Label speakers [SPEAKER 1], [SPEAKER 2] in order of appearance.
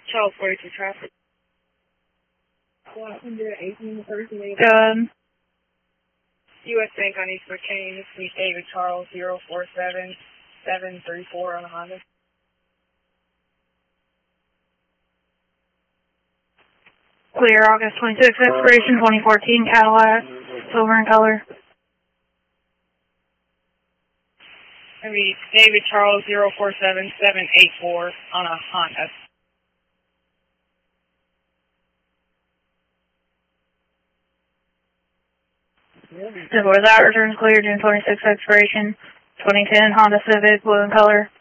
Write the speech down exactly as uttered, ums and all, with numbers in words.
[SPEAKER 1] Charles forty-two traffic.
[SPEAKER 2] one eighteen Thursday.
[SPEAKER 3] Good.
[SPEAKER 1] U S Bank on East McCain. This is David Charles zero four seven seven three four on a Honda.
[SPEAKER 3] Clear, August twenty-sixth, expiration twenty fourteen Cadillac, silver in color.
[SPEAKER 1] Maybe David Charles zero four seven seven eight four on a Honda.
[SPEAKER 3] Before that, returns clear, June twenty-sixth, expiration twenty ten Honda Civic, blue in color.